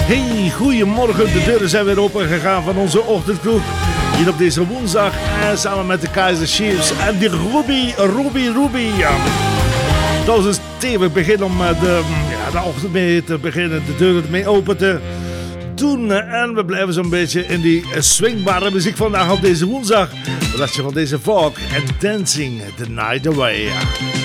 Hey, goedemorgen. De deuren zijn weer open gegaan van onze ochtendkroeg. Hier op deze woensdag. En samen met de Kaiser Chiefs en die Ruby. Ja. Dat is een stevig begin om de ochtend mee te beginnen. De deuren mee open te doen. En we blijven zo'n beetje in die swingbare muziek vandaag op deze woensdag. Wat dacht je van deze folk en Dancing the Night Away?